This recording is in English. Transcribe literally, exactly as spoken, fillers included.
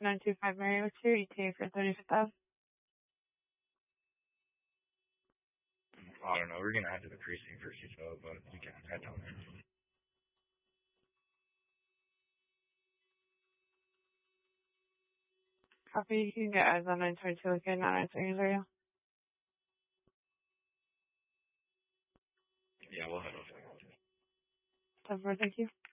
nine two five Mario two, E T A for thirty-fifth Ave. I don't know. We're gonna head to the precinct first, though, but you can head down there. Copy. You can get eyes on nine twenty-two located nine nine three area. Yeah, we'll head over. ten four, thank you.